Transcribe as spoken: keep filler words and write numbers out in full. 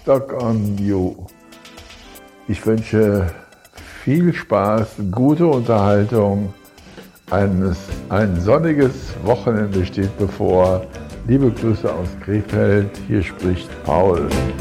Stock on You. Ich wünsche viel Spaß, gute Unterhaltung. Eines, ein sonniges Wochenende steht bevor. Liebe Grüße aus Krefeld, hier spricht Paul.